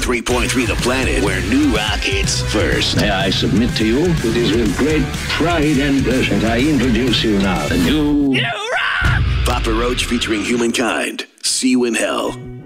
103.3 The Planet, where new rock hits first. May I submit to you, it is with great pride and pleasure that I introduce you now, the new Papa Roach featuring Humankind. See you in hell.